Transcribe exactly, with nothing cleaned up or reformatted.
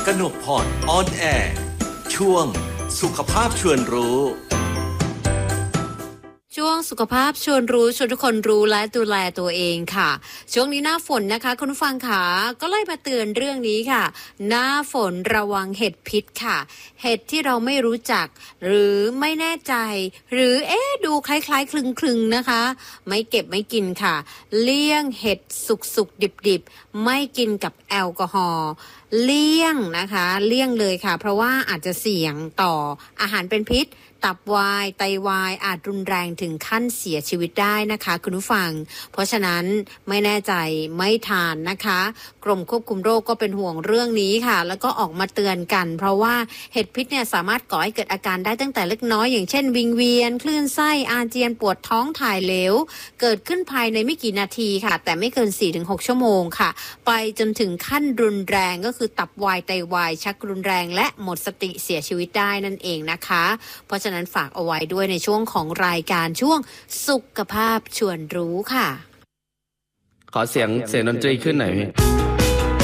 กนกพรออนแอร์ช่วงสุขภาพชวนรู้ช่วงสุขภาพชวนรู้ชวนทุกคนรู้และดูแลตัวเองค่ะช่วงนี้หน้าฝนนะคะคุณผู้ฟังค่ะก็เลยมาเตือนเรื่องนี้ค่ะหน้าฝนระวังเห็ดพิษค่ะเห็ดที่เราไม่รู้จักหรือไม่แน่ใจหรือเอ๊ะดูคล้ายๆคลึงๆนะคะไม่เก็บไม่กินค่ะเลี่ยงเห็ดสุกๆดิบๆไม่กินกับแอลกอฮอล์เลี่ยงนะคะเลี่ยงเลยค่ะเพราะว่าอาจจะเสี่ยงต่ออาหารเป็นพิษตับวายไตวายอาจรุนแรงถึงขั้นเสียชีวิตได้นะคะคุณผู้ฟังเพราะฉะนั้นไม่แน่ใจไม่ทานนะคะกรมควบคุมโรคก็เป็นห่วงเรื่องนี้ค่ะแล้วก็ออกมาเตือนกันเพราะว่าเห็ดพิษเนี่ยสามารถก่อให้เกิดอาการได้ตั้งแต่เล็กน้อยอย่างเช่นวิงเวียนคลื่นไส้อาเจียนปวดท้องถ่ายเหลวเกิดขึ้นภายในไม่กี่นาทีค่ะแต่ไม่เกิน สี่ถึงหก ชั่วโมงค่ะไปจนถึงขั้นรุนแรงก็คือตับวายไตวายชักรุนแรงและหมดสติเสียชีวิตได้นั่นเองนะคะเพราะฉะนั้นฝากเอาไว้ด้วยในช่วงของรายการช่วงสุขภาพชวนรู้ค่ะขอเสียงเสียงดนตรีขึ้นหน่อยพี่